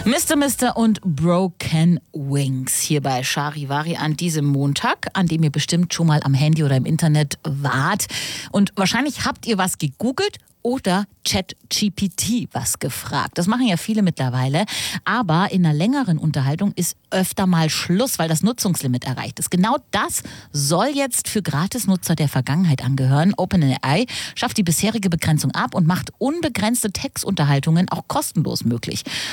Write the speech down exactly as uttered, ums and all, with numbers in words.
Mister Mister und Broken Wings hier bei Charivari an diesem Montag, an dem ihr bestimmt schon mal am Handy oder im Internet wart. Und wahrscheinlich habt ihr was gegoogelt oder ChatGPT was gefragt. Das machen ja viele mittlerweile. Aber in einer längeren Unterhaltung ist öfter mal Schluss, weil das Nutzungslimit erreicht ist. Genau das soll jetzt für Gratisnutzer der Vergangenheit angehören. OpenAI schafft die bisherige Begrenzung ab und macht unbegrenzte Textunterhaltungen auch kostenlos möglich.